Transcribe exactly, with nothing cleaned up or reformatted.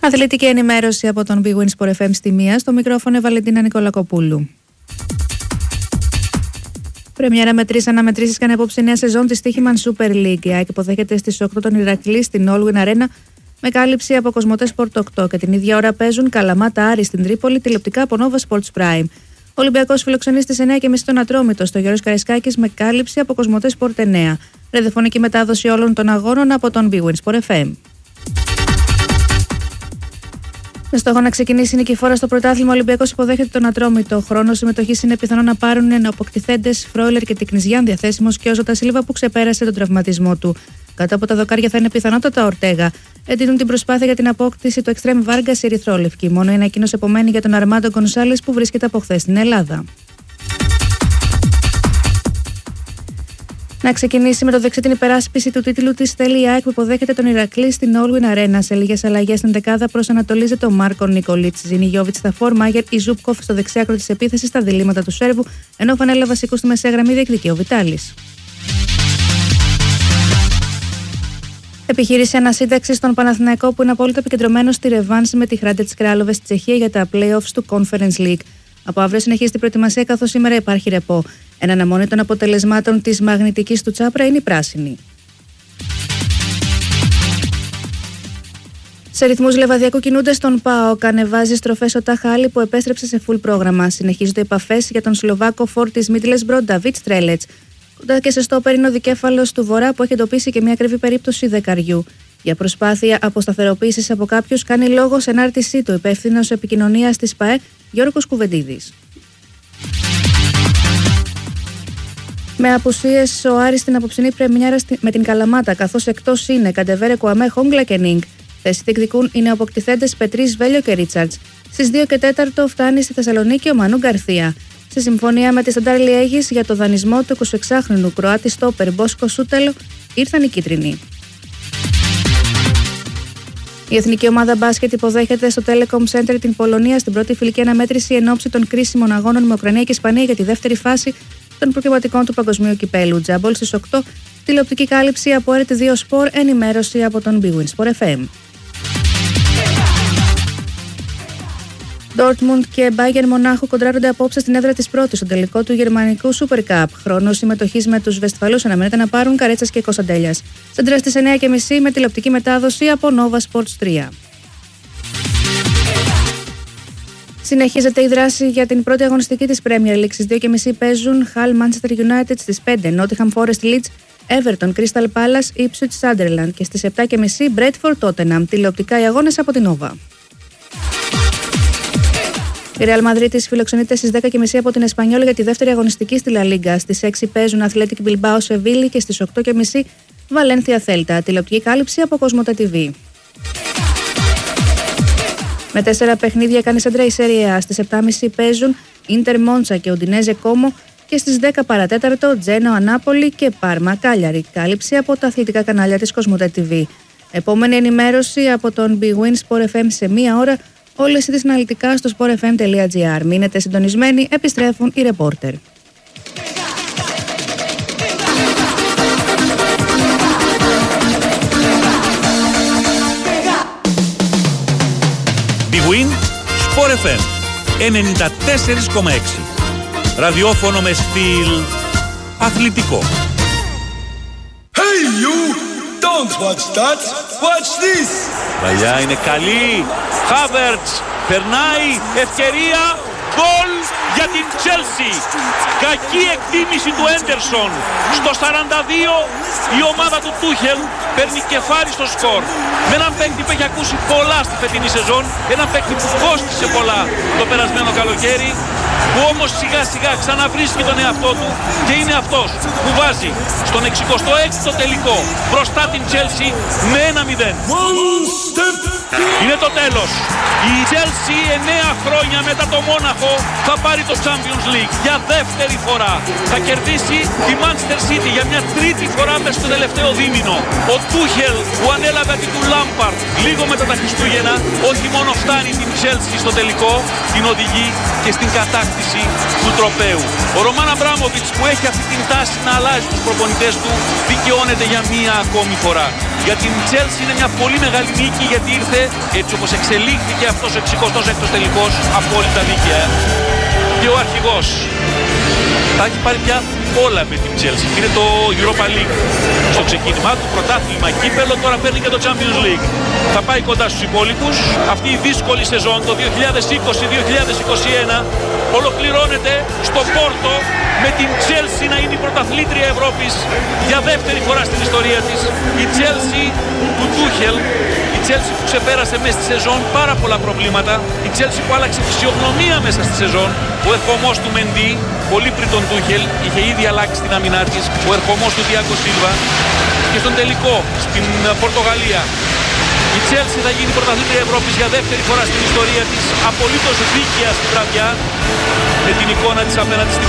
Αθλητική ενημέρωση από τον Big Win Sport εφ εμ στη μία. Στο μικρόφωνο Βαλεντίνα Νικολακοπούλου. Πρεμιέρα με τρεις αναμετρήσεις κάνει απόψε νέα σεζόν τη Στοίχημαν Super League. Η ΑΕΚ υποδέχεται στις οκτώ τον Ηρακλή στην All Win Arena με κάλυψη από Κοσμοτέ Sport οκτώ και την ίδια ώρα παίζουν Καλαμάτα Άρη στην Τρίπολη τηλεοπτικά από Nova Sports Prime. Ο Ολυμπιακός φιλοξενεί στις εννιά και μισή τον Ατρόμητο στο Γιώργος Καραϊσκάκης με κάλυψη από Κοσμοτέ Sport εννιά. Ραδιοφωνική μετάδοση όλων των αγώνων από τον Big Win Sport εφ εμ. Με στόχο να ξεκινήσει η νικηφόρα στο πρωτάθλημα, ο Ολυμπιακός υποδέχεται τον Ατρόμητο. Χρόνο συμμετοχής είναι πιθανό να πάρουν εναποκτηθέντες Φρόιλερ και Τικνιζιάν, διαθέσιμος και ο Ζώτα Σίλβα που ξεπέρασε τον τραυματισμό του. Κάτω από τα δοκάρια θα είναι πιθανότατα Ορτέγα. Εντείνουν την προσπάθεια για την απόκτηση του Εκστρέμ Βάργα οι Ερυθρόλευκοι. Μόνο η ανακοίνωση επομένει για τον Αρμάντο Γκονσάλες που βρίσκεται από χθες στην Ελλάδα. Να ξεκινήσει με το δεξί την υπεράσπιση του τίτλου της θέλει η ΑΕΚ που υποδέχεται τον Ηρακλή στην All Win Arena. Σε λίγες αλλαγές στην δεκάδα προσανατολίζεται ο Μάρκο Νικολίτς. Ζινιγιόβιτς στα φόρ, Μάγερ ή Ζούπκοφ στο δεξιάκρο της επίθεσης στα διλήμματα του Σέρβου, ενώ φανέλα βασικού στη μεσαία γραμμή διεκδικεί ο Βιτάλης. Επιχείρηση ανασύνταξη στον Παναθηναϊκό που είναι απόλυτα επικεντρωμένο στη ρεβάνση με τη Hrádec Králové στη Τσεχία για τα playoffs του Conference League. Από αύριο συνεχίζει την προετοιμασία καθώς σήμερα υπάρχει ρεπό. Εν αναμονή των αποτελεσμάτων της μαγνητικής του Τσάπρα είναι η πράσινη. Σε ρυθμούς Λεβαδιακού κινούνται στον ΠΑΟΚ. Ανεβάζει στροφές ο Ταχάλη που επέστρεψε σε full πρόγραμμα. Συνεχίζονται επαφές για τον Σλοβάκο φόρ της Μίτλεσμπρο Νταβίτ Στρέλετς. Κοντά και σε στόπερ είναι ο δικέφαλος του Βορρά που έχει εντοπίσει και μια ακριβή περίπτωση δεκαριού. Για προσπάθεια αποσταθεροποίησης από κάποιους κάνει λόγο σε ενάρτησή του υπεύθυνος επικοινωνίας της ΠΑΕ Γιώργος Κουβεντίδης. Με απουσίες ο Άρης στην απόψινή πρεμιέρα με την Καλαμάτα, καθώς εκτός είναι Καντεβέρε, Κουαμέ, Χόγκλα και Νίνγκ. Θέση διεκδικούν οι νεοποκτηθέντες Πετρής, Βέλιο και Ρίτσαρτς. Στις δύο και τέσσερα φτάνει στη Θεσσαλονίκη ο Μανού Γκαρθία. Σε συμφωνία με τη Σταντάρ Λιέγης για το δανεισμό του εικοσιεξάχρονου Κροάτη στόπερ Μπόσκο Σούτελο ήρθαν οι κίτρινοι. Η εθνική ομάδα μπάσκετ υποδέχεται στο Telecom Center την Πολωνία στην πρώτη φιλική αναμέτρηση εν ώψη των κρίσιμων αγώνων με Ουκρανία και Ισπανία για τη δεύτερη φάση των προκριματικών του Παγκοσμίου Κυπέλου. Τζάμπολ στις οκτώ, τηλεοπτική κάλυψη από Ερ τι δύο Sport, ενημέρωση από τον Big Win Sport εφ εμ. Dortmund και Bayern Μονάχου κοντράρονται απόψε στην έδρα της πρώτης στο τελικό του γερμανικού Super Cup. Χρόνο συμμετοχής με τους Βεσφαλούς αναμένεται να πάρουν Καρέτσας και Κωνσταντέλιας. Σέντρα στις εννιά και μισή με τηλεοπτική μετάδοση από Nova Sports τρία. Συνεχίζεται η δράση για την πρώτη αγωνιστική της Premier League. Στις δύο και μισή παίζουν Hull Manchester United, στις πέντε Nottingham Forest Leeds, Everton Crystal Palace, Ipswich Sunderland και στις επτά και μισή Bradford Tottenham. Τηλεοπτικά οι αγώνες από την Nova. Η Real Madrid φιλοξενείται στις δέκα και μισή από την Εσπανιόλ για τη δεύτερη αγωνιστική στη La Liga. Στις έξι παίζουν Athletic Bilbao Sevilla και στις οκτώ και μισή Valencia Celta. Τηλεοπτική κάλυψη από Κοσμοτέ τι βι. Με τέσσερα παιχνίδια κάνει σέντρα η Serie A. Στις επτά και μισή παίζουν Inter Monza και Udinese Como και στις δέκα παρατέταρτο Genoa Napoli και Parma Cagliari. Κάλυψη από τα αθλητικά κανάλια της Κοσμοτέ τι βι. Επόμενη ενημέρωση από τον Big Win Sport εφ εμ σε μία ώρα. Όλες οι αναλυτικά στο sport f m dot g r. Μείνετε συντονισμένοι, επιστρέφουν οι ρεπόρτερ. Big Win Sport εφ εμ ενενήντα τέσσερα κόμμα έξι. Ραδιόφωνο με στυλ αθλητικό. Hey you! Don't watch that! Watch this! Παλιά είναι καλή. Χάβερτς περνάει, ευκαιρία, γκολ για την Chelsea. Κακή εκτίμηση του Έντερσον. Στο σαράντα δύο η ομάδα του Τούχελ παίρνει κεφάλι στο σκορ. Με έναν παίκτη που έχει ακούσει πολλά στη φετινή σεζόν, έναν παίκτη που κόστησε πολλά το περασμένο καλοκαίρι, που όμως σιγά σιγά ξαναβρίσκει τον εαυτό του και είναι αυτός που βάζει στον εξηκοστό έκτο τελικό μπροστά την Chelsea με ένα μηδέν. Είναι το τέλος. Η Chelsea εννέα χρόνια μετά το Μόναχο θα πάρει το Champions League για δεύτερη φορά. Θα κερδίσει τη Manchester City για μια τρίτη φορά μες στο τελευταίο δίμηνο. Ο Τούχελ που ανέλαβε την του Lampard λίγο μετά τα Χριστούγεννα, όχι μόνο φτάνει την Chelsea στο τελικό, την οδηγεί και στην κατάκτηση του τροπαίου. Ο Ρωμάν Αμπράμοβιτς, που έχει αυτή την τάση να αλλάζει τους προπονητές του, δικαιώνεται για μία ακόμη φορά. Για την Chelsea είναι μια πολύ μεγάλη νίκη, γιατί ήρθε, έτσι όπως εξελίχθηκε αυτός ο εξηκοστός έκτος τελικός, απόλυτα δίκαια. Και ο αρχηγός θα έχει πάρει πια όλα με την Chelsea. Είναι το Europa League στο ξεκίνημά του, πρωτάθλημα, κύπελλο, τώρα παίρνει και το Champions League. Θα πάει κοντά στους υπόλοιπους. Αυτή η δύσκολη σεζόν, το δύο χιλιάδες είκοσι δύο χιλιάδες είκοσι ένα, ολοκληρώνεται στο Πόρτο με την Chelsea να είναι η πρωταθλήτρια Ευρώπης για δεύτερη φορά στην ιστορία της. Η Chelsea του Τούχελ, η Chelsea που ξεπέρασε μέσα στη σεζόν πάρα πολλά προβλήματα, η Chelsea που άλλαξε φυσιογνωμία μέσα στη σεζόν. Ο ερχομός του Μεντί, πολύ πριν τον Τούχελ, είχε ήδη αλλάξει την άμυνά της. Ο ερχομός του Thiago Silva. Και στον τελικό, στην Πορτογαλία, η Chelsea θα γίνει πρωταθλήτρια Ευρώπης για δεύτερη φορά στην ιστορία της, απολύτως δίκαια στην βραδιά, με την εικόνα της απέναντι στη